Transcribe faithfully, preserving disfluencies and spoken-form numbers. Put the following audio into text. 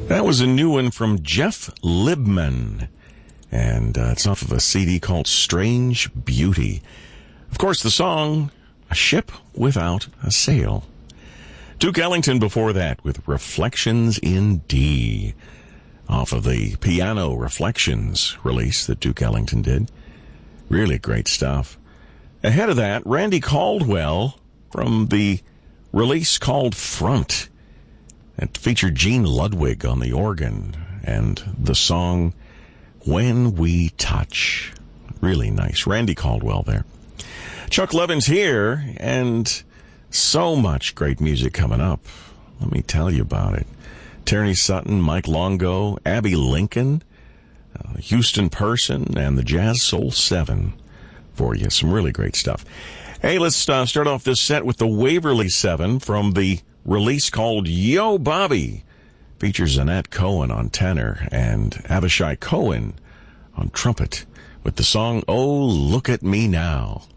That was a new one from Jeff Libman, and uh, it's off of a C D called Strange Beauty. Of course, the song, A Ship Without a Sail. Duke Ellington before that with Reflections in D, off of the Piano Reflections release that Duke Ellington did. Really great stuff. Ahead of that, Randy Caldwell from the release called Front. It featured Gene Ludwig on the organ and the song When We Touch. Really nice. Randy Caldwell there. Chuck Levin's here, and so much great music coming up. Let me tell you about it. Tierney Sutton, Mike Longo, Abby Lincoln, uh, Houston Person, and the Jazz Soul Seven for you. Some really great stuff. Hey, let's uh, start off this set with the Waverly Seven from the release called Yo Bobby. Features Annette Cohen on tenor and Avishai Cohen on trumpet with the song Oh Look at Me Now.